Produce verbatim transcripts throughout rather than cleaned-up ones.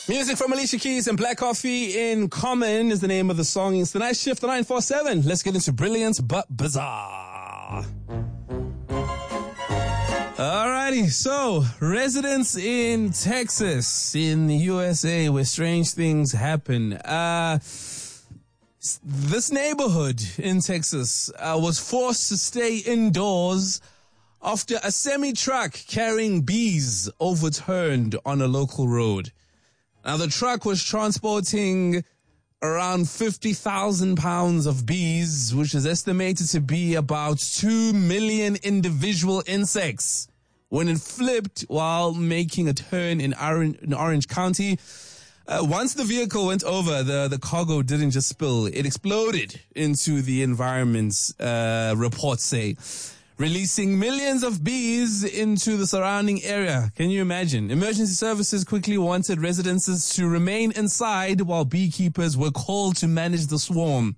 Music from Alicia Keys and Black Coffee in Common is the name of the song. It's the Night Shift, the nine four seven. Let's get into brilliant but bizarre. Alrighty, so residents in Texas, in the U S A, where strange things happen. Uh, this neighborhood in Texas uh, was forced to stay indoors after a semi-truck carrying bees overturned on a local road. Now, the truck was transporting around fifty thousand pounds of bees, which is estimated to be about two million individual insects, when it flipped while making a turn in Orange, in Orange County. Uh, once the vehicle went over, the, the cargo didn't just spill. It exploded into the environment, uh, reports say, releasing millions of bees into the surrounding area. Can you imagine? Emergency services quickly wanted residents to remain inside while beekeepers were called to manage the swarm,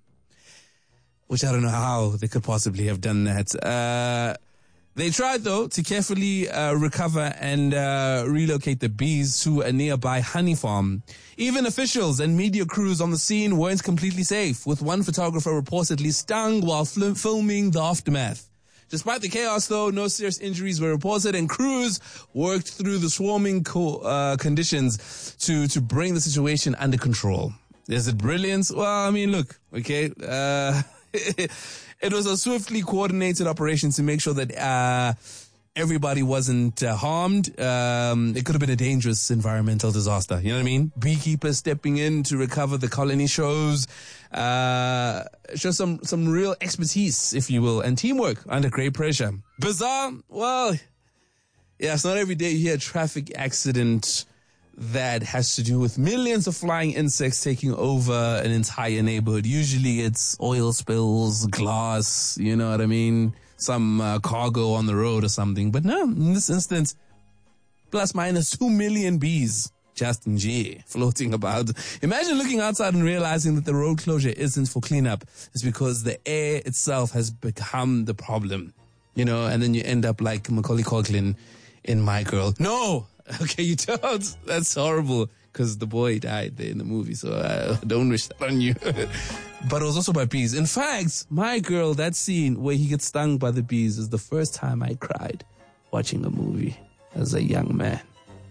which I don't know how they could possibly have done that. Uh, they tried, though, to carefully uh, recover and uh, relocate the bees to a nearby honey farm. Even officials and media crews on the scene weren't completely safe, with one photographer reportedly stung while fl- filming the aftermath. Despite the chaos, though, no serious injuries were reported, and crews worked through the swarming co- uh, conditions to, to bring the situation under control. Is it brilliant? Well, I mean, look, okay, uh, it was a swiftly coordinated operation to make sure that uh, everybody wasn't uh, harmed. Um, it could have been a dangerous environmental disaster. You know what I mean? Beekeepers stepping in to recover the colony shows, uh, show some, some real expertise, if you will, and teamwork under great pressure. Bizarre? Well, yeah, it's not every day you hear a traffic accident that has to do with millions of flying insects taking over an entire neighborhood. Usually it's oil spills, glass, you know what I mean? Some uh, cargo on the road or something. But no, in this instance, plus minus two million bees just in G floating about. Imagine looking outside and realizing that the road closure isn't for cleanup. It's because the air itself has become the problem, you know, and then you end up like Macaulay Culkin in My Girl. No! Okay, you don't. That's horrible because the boy died there in the movie, so I don't wish that on you. But it was also by bees. In fact, My Girl, that scene where he gets stung by the bees is the first time I cried watching a movie as a young man.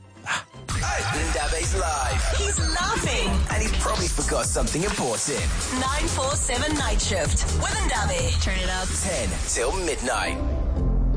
Ndabe's live. He's laughing. And he's probably forgot something important. nine four seven Night Shift with Ndabe. Turn it up. ten till midnight.